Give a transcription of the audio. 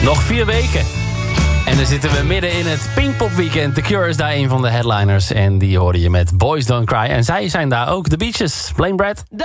Nog 4 weken. En dan zitten we midden in het Pinkpop Weekend. The Cure is daar een van de headliners. En die hoorde je met Boys Don't Cry. En zij zijn daar ook, The Beaches. Blame Brad.